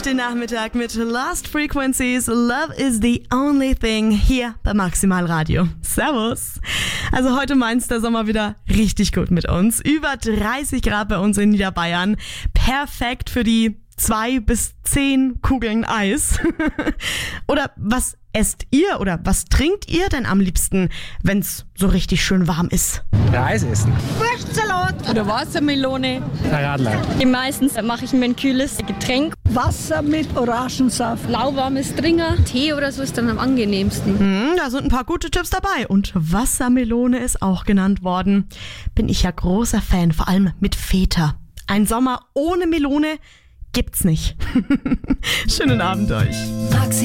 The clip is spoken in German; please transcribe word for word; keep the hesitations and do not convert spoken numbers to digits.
den Nachmittag mit Lost Frequencies. Love is the only thing hier bei Maximal Radio. Servus. Also heute meint's der Sommer wieder richtig gut mit uns. Über dreißig Grad bei uns in Niederbayern. Perfekt für die zwei bis zehn Kugeln Eis. Oder was esst ihr oder was trinkt ihr denn am liebsten, wenn's so richtig schön warm ist? Reis essen. Wurstsalat oder Wassermelone. Radler. Meistens mache ich mir ein kühles Getränk. Wasser mit Orangensaft. Lauwarmes Stringer. Tee oder so ist dann am angenehmsten. Hm, da sind ein paar gute Tipps dabei. Und Wassermelone ist auch genannt worden. Bin ich ja großer Fan, vor allem mit Feta. Ein Sommer ohne Melone gibt's nicht. Schönen Abend euch.